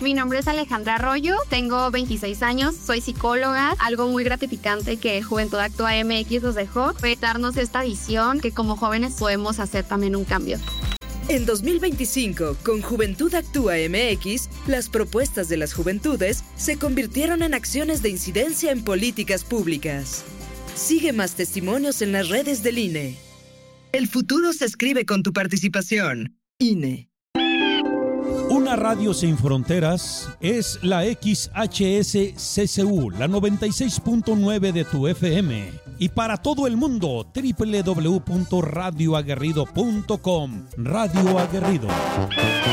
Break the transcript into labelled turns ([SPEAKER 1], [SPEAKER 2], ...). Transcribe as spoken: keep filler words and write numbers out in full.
[SPEAKER 1] Mi nombre es Alejandra Arroyo, tengo veintiséis años, soy psicóloga. Algo muy gratificante que Juventud Actúa M X nos dejó fue darnos esta visión que como jóvenes podemos hacer también un cambio.
[SPEAKER 2] En dos mil veinticinco, con Juventud Actúa M X, las propuestas de las juventudes se convirtieron en acciones de incidencia en políticas públicas. Sigue más testimonios en las redes del I N E. El futuro se escribe con tu participación. I N E.
[SPEAKER 3] Una radio sin fronteras es la X H S C C U, la noventa y seis punto nueve de tu F M. Y para todo el mundo, doble u doble u doble u punto radio aguerrido punto com. Radio Aguerrido.